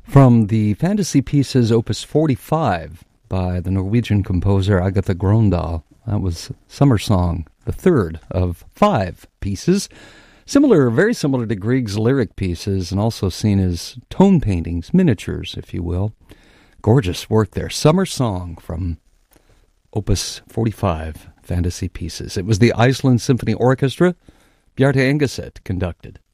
From the Fantasy Pieces Opus 45 by the Norwegian composer Agatha Grøndahl. That was Summer Song, the third of 5 pieces. Very similar to Grieg's lyric pieces, and also seen as tone paintings, miniatures, if you will. Gorgeous work there. Summer Song from Opus 45, Fantasy Pieces. It was the Iceland Symphony Orchestra. Bjarte Engeset conducted.